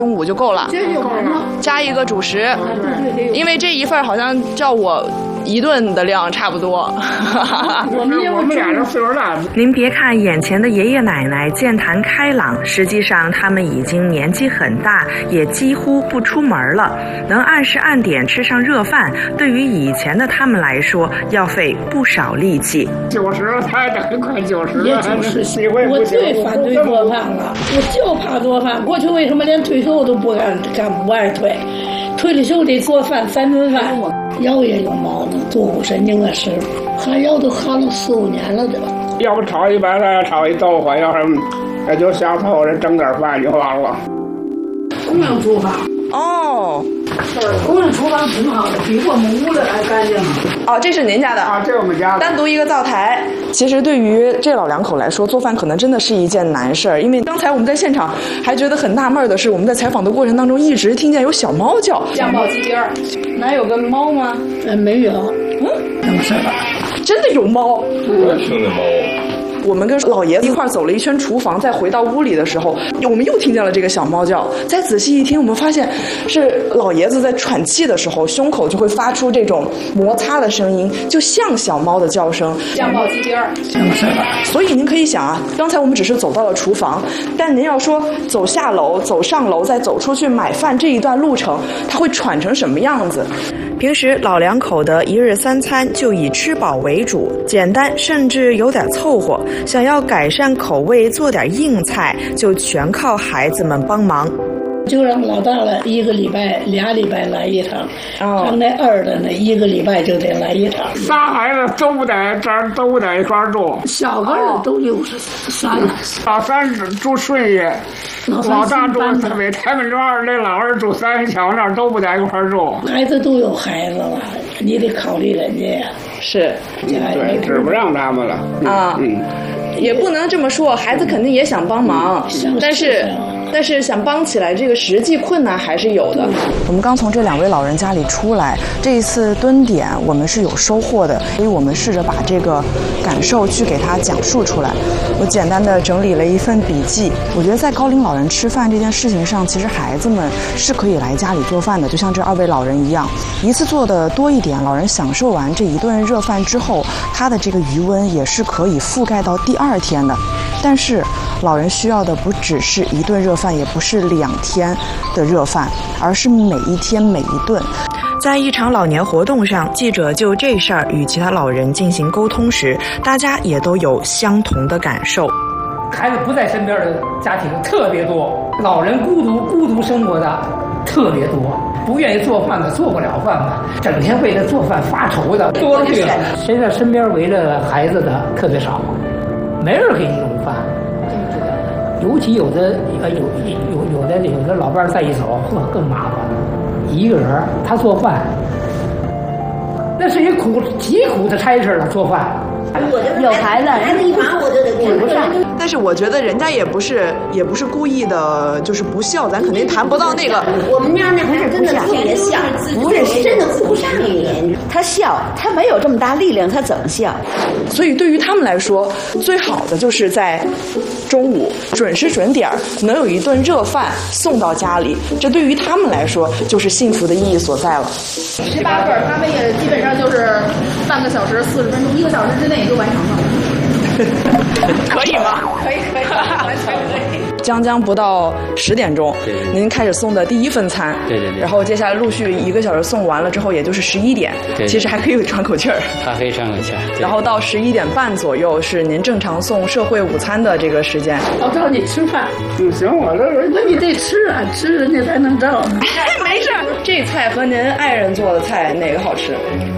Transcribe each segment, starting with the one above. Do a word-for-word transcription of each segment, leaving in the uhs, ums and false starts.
中午就够了，加一个主食，因为这一份好像照我一顿的量差不多。 我们我们俩人岁数大。 您别看眼前的爷爷奶奶健谈开朗，实际上他们已经年纪很大，也几乎不出门了。能按时按点吃上热饭，对于以前的他们来说，要费不少力气。 九十了，他得快九十了。 也九十，我最反对做饭了，我就怕做饭。过去为什么连退休都不敢敢不爱退？退了休得做饭三顿饭。腰也有毛病，坐骨神经的事，喊腰都喊了四五年了，对吧？ 要不炒一白菜，炒一豆腐，要是也就下头这整点饭就完了。 公用厨房哦， 公用厨房挺好的，比我们屋里还干净。 哦，这是您家的啊？这是我们家的， 单独一个灶台。其实对于这老两口来说，做饭可能真的是一件难事儿。因为刚才我们在现场还觉得很纳闷的是，我们在采访的过程当中一直听见有小猫叫，酱爆鸡丁儿，哪有个猫吗？ 呃，没有。嗯，没事吧？ 真的有猫。 我听见猫。 我们跟老爷子一块走了一圈厨房，再回到屋里的时候，我们又听见了这个小猫叫。再仔细一听，我们发现是老爷子在喘气的时候，胸口就会发出这种摩擦的声音，就像小猫的叫声。酱爆鸡丁儿， 没事吧？ 所以您可以想啊，刚才我们只是走到了厨房，但您要说走下楼、走上楼，再走出去买饭这一段路程，它会喘成什么样子？ 平时老两口的一日三餐就以吃饱为主，简单甚至有点凑合。想要改善口味，做点硬菜，就全靠孩子们帮忙。 就让老大了一个礼拜、俩礼拜来一趟， 哦、 让那二的呢一个礼拜就得来一趟。 仨孩子都不在这儿，都不在一块儿住。 小个儿都六十三了， 老三住顺义，老大住北太平庄，那老二住三元桥那儿，都不在一块儿住。 孩子都有孩子了，你得考虑人家呀。 是， 对，指不让他们了啊。嗯，也不能这么说，孩子肯定也想帮忙，嗯、但是。但是想帮起来，这个实际困难还是有的。我们刚从这两位老人家里出来，这一次蹲点我们是有收获的，所以我们试着把这个感受去给他讲述出来。我简单的整理了一份笔记。我觉得在高龄老人吃饭这件事情上，其实孩子们是可以来家里做饭的，就像这二位老人一样，一次做的多一点，老人享受完这一顿热饭之后，他的这个余温也是可以覆盖到第二天的。但是老人需要的不只是一顿热饭，也不是两天的热饭，而是每一天每一顿。 在一场老年活动上，记者就这事儿与其他老人进行沟通时，大家也都有相同的感受。 孩子不在身边的家庭特别多，老人孤独孤独生活的特别多，不愿意做饭的做不了饭的，整天为了做饭发愁的多了去了。现在身边围着孩子的特别少，没人给你弄饭。尤其有的呃有有有的有的老伴在一走，呵更麻烦。一个人他做饭，那是一苦极苦的差事了。做饭， 有孩子，孩子一忙我就得顾不上。 但是我觉得人家也不是也不是故意的，就是不孝，咱肯定谈不到那个。 我们家那不是真的特别孝，不是真的顾不上你。他孝，他没有这么大力量，他怎么孝？ 所以对于他们来说，最好的就是在中午准时准点能有一顿热饭送到家里，这对于他们来说就是幸福的意义所在了。 十八份，他们也基本上就是半个小时、四十分钟、一个小时之内就完成了。 可以吗？ 可以，可以，完全可以。 将将不到十点钟， 对对对您开始送的第一份餐， 对对对， 然后接下来陆续一个小时送完了之后，也就是十一点， 对对， 其实还可以喘口气儿， 还可以喘口气儿。 然后到十一点半左右是您正常送社会午餐的这个时间。 我照你吃饭， 嗯，行，我这那你得吃啊，吃人家才能照。 哎，没事，这菜和您爱人做的菜哪个好吃？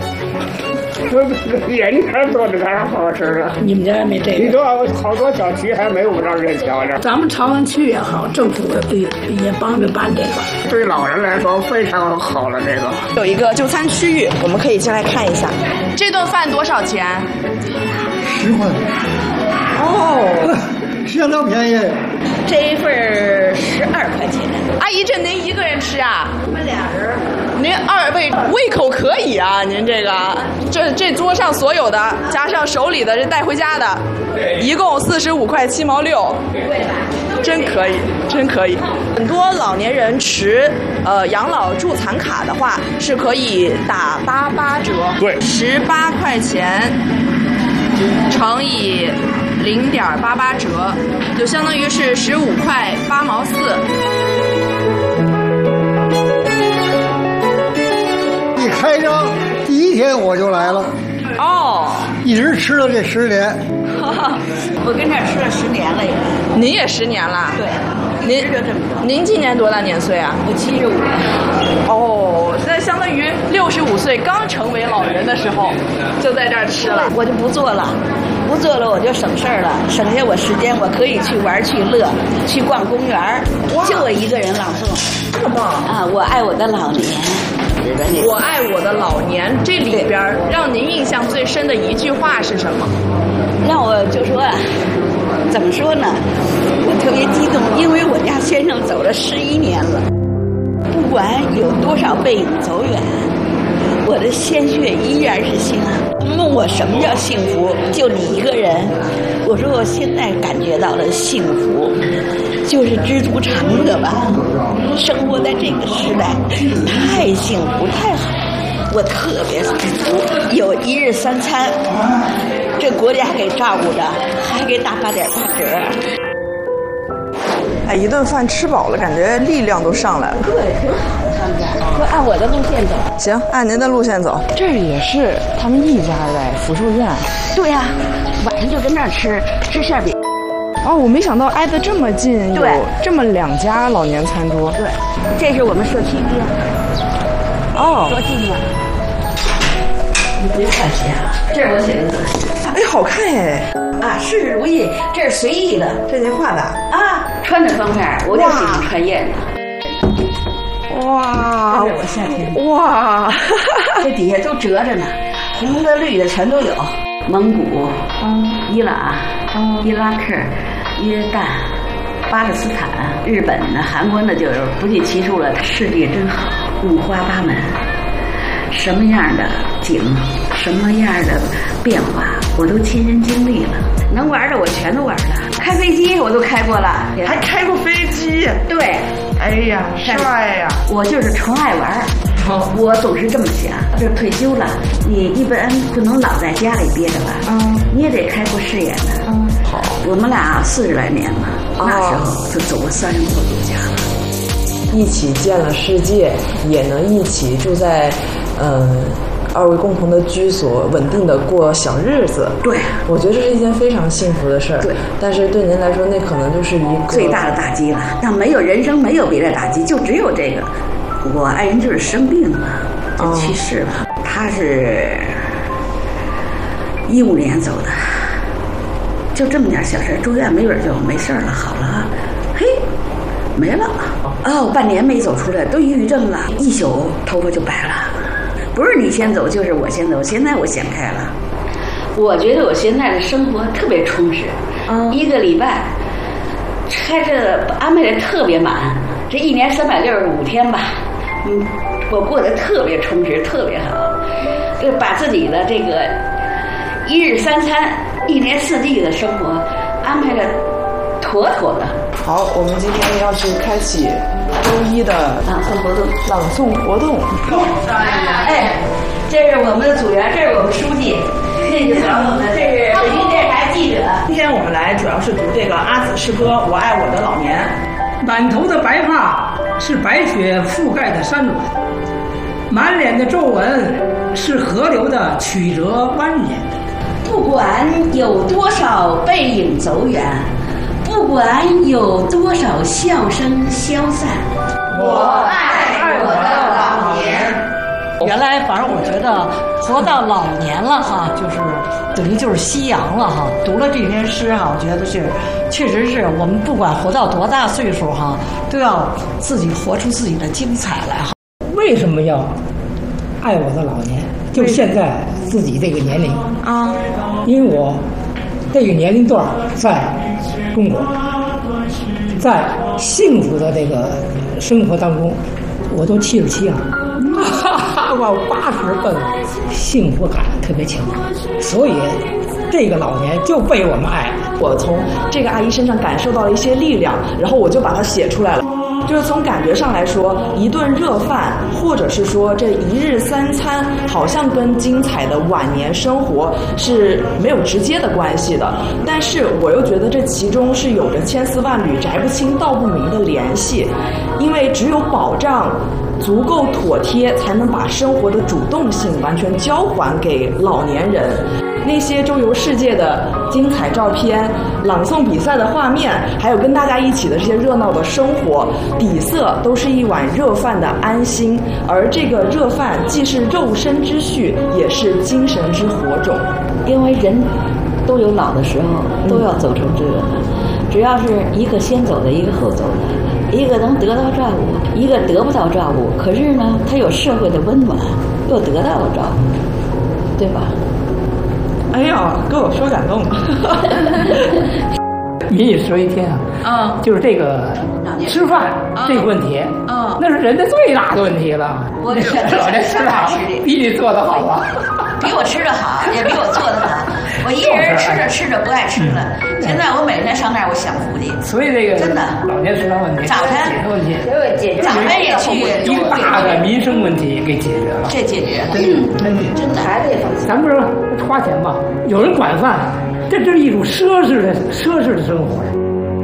人家做的还是好吃的。 你们家没这个？ 你多好多小区还没有让人瞧着。 咱们朝阳区也好，政府也也帮着办这个。 对老人来说非常好了，这个有一个就餐区域，我们可以进来看一下。这顿饭多少钱？ 十块。 哦， 相当便宜。 这一份十二块钱。 阿姨，这您一个人吃啊？ 我们俩人。 您二位胃口可以啊，您这个这这桌上所有的加上手里的这带回家的，一共四十五块七毛六。 贵吧？ 真可以，真可以。很多老年人持呃养老助残卡的话，是可以打八八折， 对， 十八块钱乘以零点八八折，就相当于是十五块八毛四。 一开张第一天我就来了， 哦， 一直吃了这十年。 我跟这儿吃了十年了也。 您也十年了？ 对。 您您今年多大年岁啊？ 我七十五。 哦，那相当于六十五岁刚成为老人的时候，就在这儿吃了。 我就不做了，不做了我就省事儿了，省下我时间，我可以去玩去乐，去逛公园，就我一个人朗诵。 这么棒啊！我爱我的老年。 我爱我的老年，这里边让您印象最深的一句话是什么？ 让我就说啊，怎么说呢？我特别激动，因为我家先生走了十一年了，不管有多少背影走远，我的鲜血依然是心啊。问我什么叫幸福？就你一个人。我说我现在感觉到的幸福，就是知足常乐吧。生活在这个时代，太幸福太好，我特别知足，有一日三餐，这国家给照顾着，还给打八点八折。 哎，一顿饭吃饱了，感觉力量都上来了。 对，挺好的，他们家就按我的路线走。 行，按您的路线走。这也是他们一家的福寿院。 对呀、啊，晚上就跟那儿吃吃馅饼。 哦，我没想到挨得这么近，有这么两家老年餐桌。 对，这是我们社区医院。 哦， 多近啊！你别看谁啊，这是我写的字。 哎，好看哎！ 啊，事事如意，这是随意的， 这您画的啊。穿的方面，我就喜欢穿艳的。 哇！ 这是我夏天。 哇！ 这底下都折着呢，红的绿的全都有。蒙古、嗯、伊朗、嗯、伊拉克、约旦、巴勒斯坦、日本的、韩国的，就是不计其数了。世界真好，五花八门，什么样的景，什么样的变化，我都亲身经历了。能玩的我全都玩了，开飞机我都开过了， 还开过飞机。 对， 哎呀，帅呀！ 我就是纯爱玩。我总是这么想，这退休了，你一般不能老在家里憋着吧？嗯，你也得开阔视野呢。嗯，好。我们俩四十来年了，哦、那时候就走过三十多个国家了， 一起见了世界，也能一起住在，嗯、呃，二位共同的居所，稳定的过小日子。 对， 我觉得这是一件非常幸福的事儿。 对， 但是对您来说，那可能就是一个最大的打击了。但没有人生，没有别的打击，就只有这个。我爱人就是生病了，就去世了。哦、他是一五年走的，就这么点小事，住院没准就没事了，好了，嘿，没了。哦，半年没走出来，都抑郁症了，一宿头发就白了。不是你先走，就是我先走。现在我想开了，我觉得我现在的生活特别充实。嗯、一个礼拜，开着安排的特别满，这一年三百六十五天吧。嗯，我过得特别充实，特别好，就把自己的这个一日三餐、一年四季的生活安排的妥妥的。 好，我们今天要去开启周一的朗诵活动。 朗诵活动。 哎，这是我们的组员，这是我们书记，这就是我们，这是北京电视台记者。 今天我们来主要是读这个阿紫诗歌《我爱我的老年》。 满头的白发是白雪覆盖的山峦，满脸的皱纹是河流的曲折蜿蜒。 不管有多少背影走远，不管有多少笑声消散，我爱我的老年。 原来反正我觉得活到老年了哈，就是等于就是夕阳了哈。读了这篇诗哈，我觉得是确实是我们不管活到多大岁数哈，都要自己活出自己的精彩来哈。 为什么要爱我的老年？就现在自己这个年龄啊，因为我这个年龄段在中国，在幸福的这个生活当中，我都七十七了。我八十分，幸福感特别强，所以这个老年就被我们爱。 我从这个阿姨身上感受到了一些力量，然后我就把它写出来了。就是从感觉上来说，一顿热饭，或者是说这一日三餐，好像跟精彩的晚年生活是没有直接的关系的。但是我又觉得这其中是有着千丝万缕、摘不清道不明的联系，因为只有保障足够妥帖，才能把生活的主动性完全交还给老年人。那些周游世界的精彩照片、朗诵比赛的画面，还有跟大家一起的这些热闹的生活，底色都是一碗热饭的安心。而这个热饭既是肉身之序，也是精神之火种。 因为人都有老的时候，都要走成这个的。只要是一个先走的，一个后走的，一个能得到照顾，一个得不到照顾。可是呢，他有社会的温暖，又得到了照顾，对吧？ 哎呀，给我说感动了。 民以食为天啊， 嗯， 就是这个吃饭这个问题， 嗯， 那是人的最大的问题了。 我觉得老人吃好，比你做的好啊， 比我吃的好，也比我做的好。我一个人吃着吃着不爱吃了，现在我每天上那儿我享福去。 所以这个真的老年食堂问题， 早餐解决问题， 早餐也去一个大的民生问题给解决了， 这解决了， 真的真的真的孩子也放心。 咱不是花钱吗？有人管饭，这这是一种奢侈的奢侈的生活呀。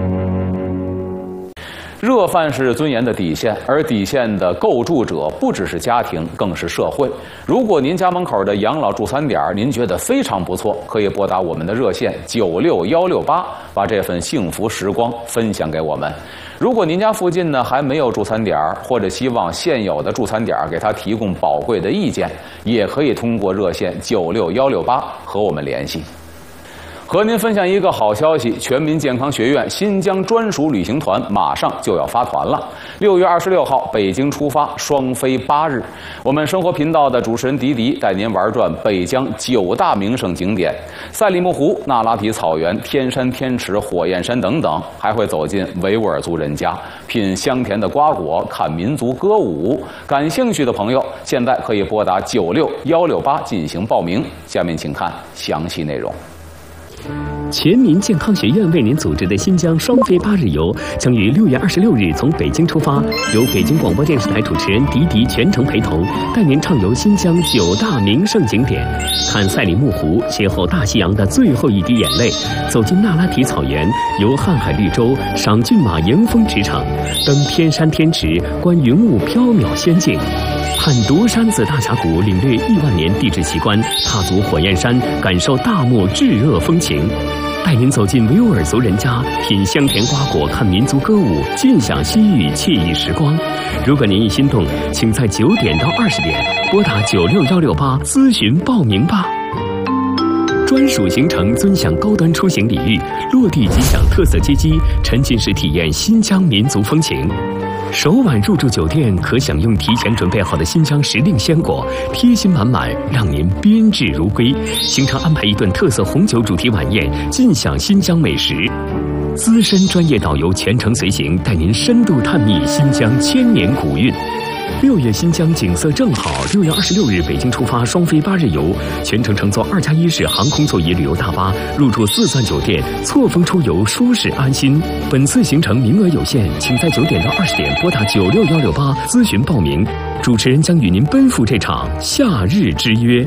热饭是尊严的底线，而底线的构筑者不只是家庭，更是社会。如果您家门口的养老助餐点您觉得非常不错，可以拨打我们的热线九六幺六八，把这份幸福时光分享给我们。如果您家附近呢还没有助餐点，或者希望现有的助餐点给他提供宝贵的意见，也可以通过热线九六幺六八和我们联系。和您分享一个好消息，全民健康学院新疆专属旅行团马上就要发团了。六月二十六号北京出发，双飞八日。我们生活频道的主持人迪迪带您玩转北疆九大名胜景点：赛里木湖、那拉提草原、天山天池、火焰山等等，还会走进维吾尔族人家，品香甜的瓜果，看民族歌舞。感兴趣的朋友，现在可以拨打九六幺六八进行报名。下面请看详细内容。 全民健康学院为您组织的新疆双飞八日游将于六月二十六日从北京出发，由北京广播电视台主持人迪迪全程陪同，带您畅游新疆九大名胜景点，看赛里木湖，邂逅大西洋的最后一滴眼泪，走进那拉提草原，游瀚海绿洲，赏骏马迎风驰骋，登天山天池，观云雾缥缈仙境。看独山子大峡谷，领略亿万年地质奇观；踏足火焰山，感受大漠炙热风情。带您走进维吾尔族人家，品香甜瓜果，看民族歌舞，尽享西域惬意时光。如果您一心动，请在九点到二十点拨打九六幺六八咨询报名吧。专属行程，尊享高端出行礼遇，落地即享特色接机，沉浸式体验新疆民族风情。首晚入住酒店，可享用提前准备好的新疆时令鲜果，贴心满满，让您宾至如归。行程安排一顿特色红酒主题晚宴，尽享新疆美食。资深专业导游全程随行，带您深度探秘新疆千年古韵。六月新疆景色正好，六月二十六日北京出发，双飞八日游，全程乘坐二加一式航空座椅旅游大巴，入住四钻酒店，错峰出游，舒适安心。本次行程名额有限，请在九点到二十点拨打九六幺六八咨询报名，主持人将与您奔赴这场夏日之约。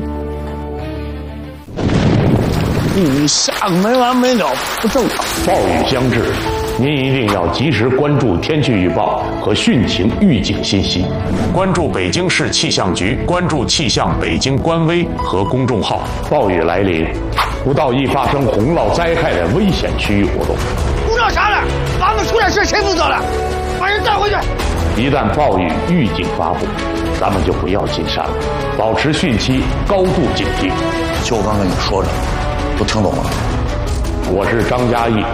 雨下个没完没了，不正常。暴雨将至，您一定要及时关注天气预报和汛情预警信息，关注北京市气象局，关注气象北京官微和公众号。暴雨来临，不到易发生洪涝灾害的危险区域活动。 鼓捣啥了？咱们出点事谁负责了？把人带回去。 一旦暴雨预警发布，咱们就不要进山了，保持汛期高度警惕。 就我刚跟你说着，都听懂了。 我是张嘉译。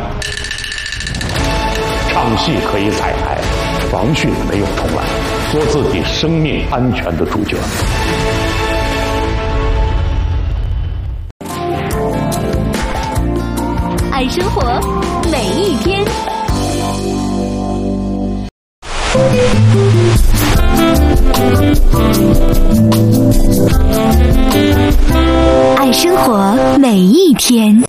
唱戏可以彩排，防汛没有重来，做自己生命安全的主角。 爱生活，每一天。爱生活每一天。